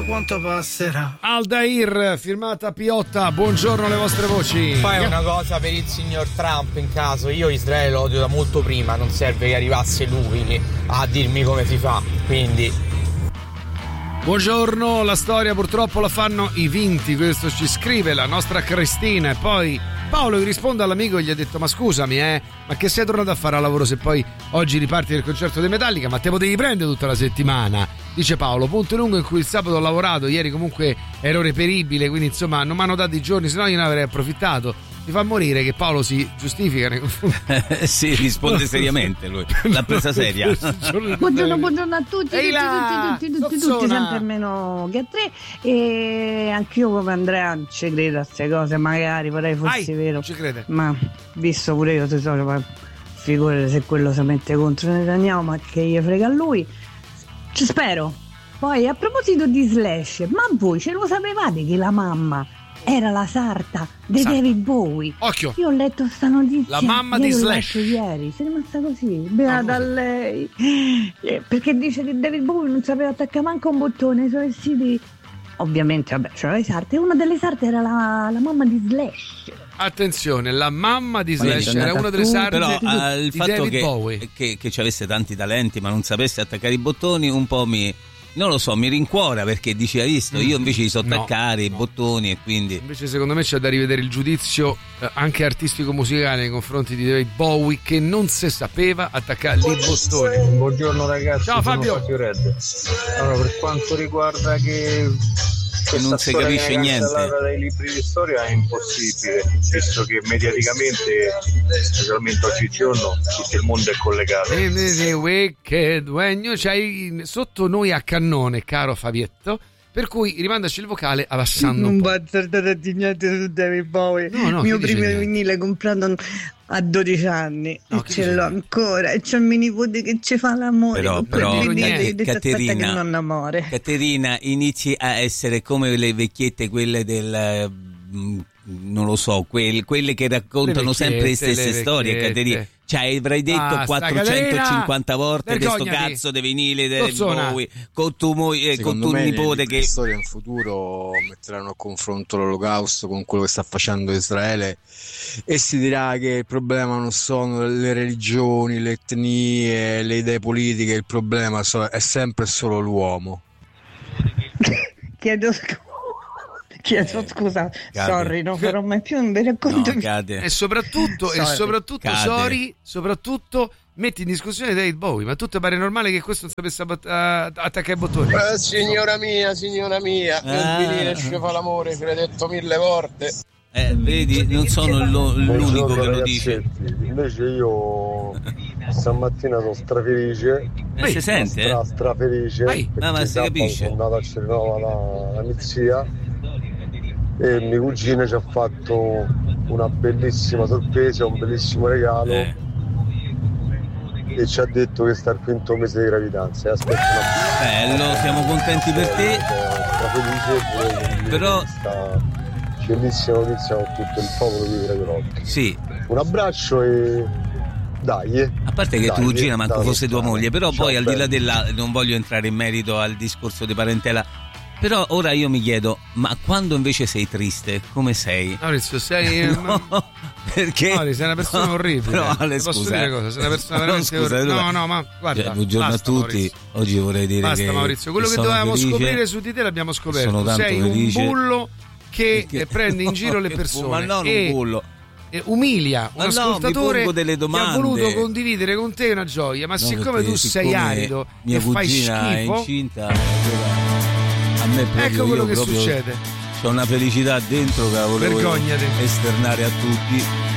quanto passerà. Aldair, firmata Piotta, buongiorno alle vostre voci. Fai una cosa per il signor Trump in caso, io Israele lo odio da molto prima, non serve che arrivasse lui a dirmi come si fa, quindi... Buongiorno, la storia purtroppo la fanno i vinti, questo ci scrive la nostra Cristina. E poi Paolo gli risponde all'amico e gli ha detto: ma scusami, ma che sei tornato a fare a lavoro se poi oggi riparti del concerto di Metallica? Ma te potevi prendere tutta la settimana. Dice Paolo, ponte lungo in cui il sabato ho lavorato, ieri comunque ero reperibile, quindi insomma non mi hanno dato i giorni, sennò io ne avrei approfittato. Mi fa morire che Paolo si giustifica nei confronti. Sì, risponde seriamente lui, l'ha presa seria. Buongiorno a tutti, tutti, sempre meno che a tre. E anch'io come Andrea ci credo a queste cose, magari vorrei fosse vero. Ci crede. Ma visto pure io tesoro, ma figurati se quello si mette contro Netanyahu, ma che gli frega a lui. Ci spero. Poi a proposito di Slash, ma voi ce lo sapevate che la mamma era la sarta di David Bowie? Occhio! Io ho letto sta notizia. La mamma di Slash. Ieri, sei rimasta così, beata lei. Perché dice che David Bowie non sapeva attaccare manco un bottone ai suoi vestiti. Ovviamente, vabbè, c'era le sarte. Una delle sarte era la mamma di Slash. Attenzione, la mamma di Slash era una delle sarte. Però di il fatto David Bowie. che ci avesse tanti talenti ma non sapesse attaccare i bottoni un po' non lo so, mi rincuora, perché dice: hai visto, io invece li so attaccare i bottoni, e quindi invece secondo me c'è da rivedere il giudizio anche artistico musicale nei confronti di David Bowie, che non si sapeva attaccare i bottoni. Buongiorno ragazzi. Ciao Fabio. Allora, per quanto riguarda che non si capisce niente dai libri di storia, è impossibile, visto che mediaticamente, specialmente oggigiorno, tutto il mondo è collegato. Wicked when you c'hai sotto noi a cannone, caro Fabietto, per cui rimandaci il vocale abbassando un po'. Non bazzardate di niente su David Bowie. No, mio primo vinile comprato a 12 anni e ce l'ho ancora, e c'ho il mio nipote che ci fa l'amore. Però amore. Caterina, inizi a essere come le vecchiette, quelle del non lo so, quelle che raccontano sempre le stesse storie, Caterina. Cioè, avrai detto 450 volte di sto cazzo di vinile del Bowie con tuo nipote che storia in futuro metteranno a confronto l'olocausto con quello che sta facendo Israele, e si dirà che il problema non sono le religioni, le etnie, le idee politiche, il problema è sempre solo l'uomo. Chiedo scusa, sorry, non farò mai più un bel racconto. E soprattutto metti in discussione David Bowie. Ma tu ti pare normale che questo non sapesse attaccare i bottoni? Signora mia, il vinile ci fa l'amore, ve l'ho detto 1000 volte. Vedi, non sono l'unico che lo dice. Invece io stamattina sono strafelice. Si sente? Strafelice. Ma si capisce? Sono andato a Cernola la mia zia e mia cugina ci ha fatto una bellissima sorpresa, un bellissimo regalo, e ci ha detto che sta al 5° mese di gravidanza. Bello, siamo contenti per te. Strafelice, però bellissima notizia con tutto il popolo di Radio Rock. Sì. Un abbraccio e dai. A parte che tua cugina manco fosse tua moglie, però ciao, poi al di là della, non voglio entrare in merito al discorso di parentela, però ora io mi chiedo, ma quando invece sei triste, come sei? Maurizio, sei perché? Maurizio, sei una persona orribile. Però Ale, posso scusa, dire cosa? Sei una persona veramente orribile. No, ma guarda. Buongiorno a tutti. Maurizio. Oggi vorrei dire basta, che Maurizio, quello che dovevamo scoprire su di te l'abbiamo scoperto. Sono tanto sei felice. Un bullo che prende in giro le persone. Ma non un bullo. Umilia un ascoltatore delle domande. che ha voluto condividere con te una gioia, ma siccome tu sei arido mia e fai cugina schifo, è incinta, a me proprio, ecco quello che succede. C'ho una felicità dentro che la volevo esternare a tutti.